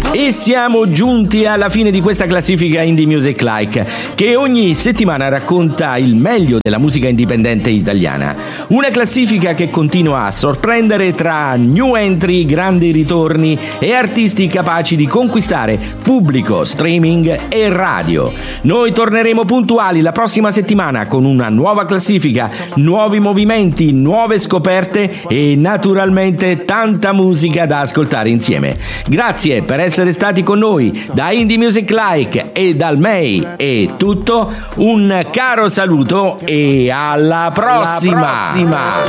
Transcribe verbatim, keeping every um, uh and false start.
E siamo giunti alla fine di questa classifica Indie Music Like, che ogni settimana racconta il meglio della musica indipendente italiana. Una classifica che continua a sorprendere tra new entry, grandi ritorni e artisti capaci di conquistare pubblico, streaming e radio. Noi torneremo puntuali la prossima settimana con una nuova classifica, nuovi movimenti, nuove scoperte e naturalmente tanta musica da ascoltare insieme. Grazie per essere stati con noi. Da Indie Music Like e dal M E I è tutto. Un caro saluto e alla prossima. Alla prossima.